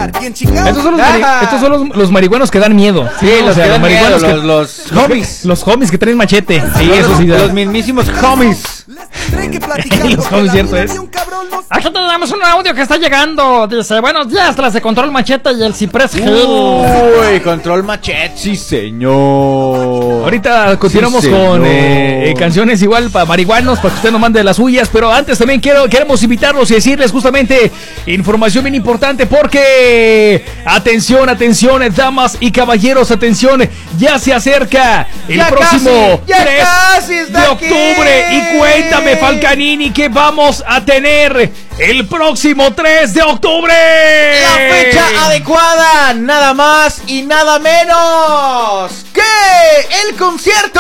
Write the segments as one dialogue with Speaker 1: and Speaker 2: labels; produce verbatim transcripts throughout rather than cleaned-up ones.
Speaker 1: Estos son los, mari estos son los, los marihuanos que dan miedo.
Speaker 2: Sí, los, o sea, que dan
Speaker 1: los marihuanos
Speaker 2: miedo,
Speaker 1: que,
Speaker 2: los, los homies.
Speaker 1: Los homies que traen machete. Sí,
Speaker 2: los,
Speaker 1: eso sí.
Speaker 2: Los mismísimos homies.
Speaker 1: Los homies, cierto es.
Speaker 3: Aquí tenemos un audio que está llegando. Dice, buenos días, tras de Control Machete y el Ciprés Gil.
Speaker 2: Uy, Control Machete, sí señor.
Speaker 1: Ahorita continuamos sí, con eh, eh, canciones igual para marihuanos, para que usted nos mande las suyas. Pero antes también quiero, queremos invitarlos y decirles justamente información bien importante. Porque, atención, atención, damas y caballeros, atención, ya se acerca el
Speaker 2: ya
Speaker 1: próximo
Speaker 2: casi,
Speaker 1: tres de octubre. Aquí. Y cuéntame, Falcanini, ¿qué vamos a tener el próximo tres de octubre?
Speaker 2: La fecha adecuada, nada más y nada menos que el concierto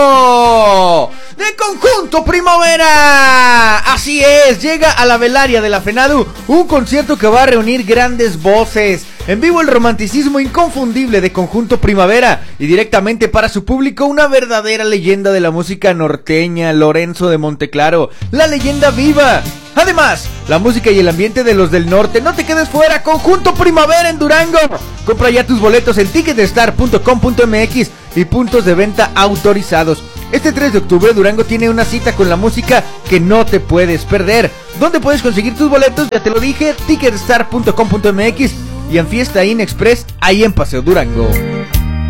Speaker 2: de Conjunto Primavera. Así es, llega a la velaria de la FENADU un concierto que va a reunir grandes voces. En vivo el romanticismo inconfundible de Conjunto Primavera y directamente para su público una verdadera leyenda de la música norteña, Lorenzo de Monteclaro, la leyenda viva. Además, la música y el ambiente de los del norte. No te quedes fuera, Conjunto Primavera en Durango. Compra ya tus boletos en ticketstar punto com punto mx y puntos de venta autorizados. Este tres de octubre Durango tiene una cita con la música que no te puedes perder. ¿Dónde puedes conseguir tus boletos? Ya te lo dije, ticketstar punto com punto mx y en Fiesta In Express, ahí en Paseo Durango.